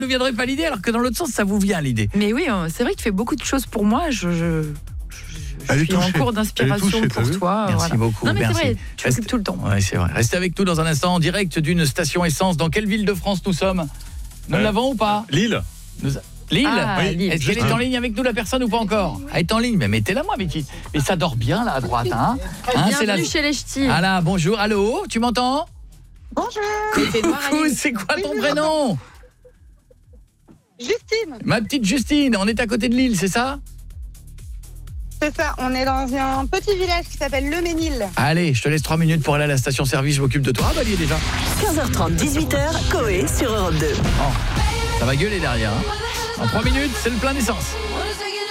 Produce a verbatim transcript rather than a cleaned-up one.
ne viendrait pas l'idée, alors que dans l'autre sens, ça vous vient l'idée. Mais oui, c'est vrai que tu fais beaucoup de choses pour moi. Je, je, je, je suis en cours d'inspiration touchée, pour toi. Merci voilà. beaucoup. Non mais merci. c'est vrai, tu Reste... t'occupes tout le temps. Ouais, c'est vrai. Restez avec nous dans un instant en direct d'une station essence. Dans quelle ville de France nous sommes? Nous euh, l'avons ou pas? Lille. Nous... Lille, ah, oui. Lille. Est-ce qu'elle est en ligne avec nous, la personne, ou pas encore? Elle est en ligne, mais mettez-la moi, mais, qui... mais ça dort bien là à droite, hein, hein Bienvenue la... chez les ch'tis. Ah là, bonjour, allô, tu m'entends? Bonjour. Coucou, c'est quoi ton prénom? Justine. Ma petite Justine, on est à côté de Lille, c'est ça? C'est ça, on est dans un petit village qui s'appelle Le Ménil. Allez, je te laisse trois minutes pour aller à la station-service, je m'occupe de toi. Ah bah, il y est déjà. quinze heures trente, dix-huit heures, Coé sur Europe deux. Oh, ça va gueuler derrière. Hein. En trois minutes, c'est le plein d'essence.